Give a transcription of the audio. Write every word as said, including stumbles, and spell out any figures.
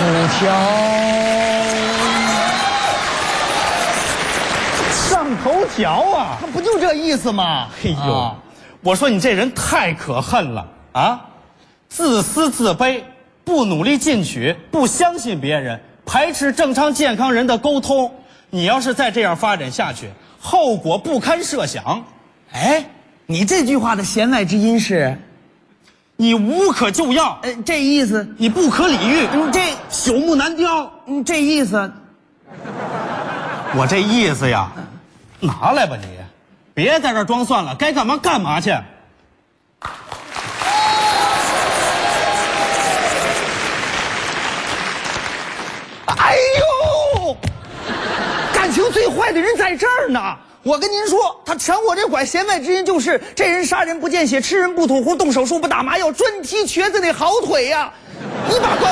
条上头条啊！ 他不就这意思吗？ 哎呦， 啊我说你这人太可恨了啊！自私自卑，不努力进取，不相信别人，排斥正常健康人的沟通。你要是再这样发展下去，后果不堪设想。 哎，你这句话的弦外之音是， 你无可救药， 呃，这意思， 你不可理喻， 嗯，这， 朽木难雕。 嗯，这意思， 我这意思呀，拿来吧你，别在这儿装蒜了，该干嘛干嘛去。 哎呦，感情最坏的人在这儿呢。我跟您说，他抢我这拐，弦外之音就是这人杀人不见血，吃人不吐胡，动手术不打麻药，专踢瘸子那好腿呀、一把关